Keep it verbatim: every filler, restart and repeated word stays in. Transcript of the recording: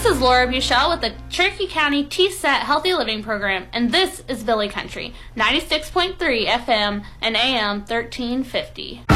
This is Laura Buchel with the Cherokee County T-SET Healthy Living Program, and this is Billy Country, ninety-six point three F M and A M thirteen fifty.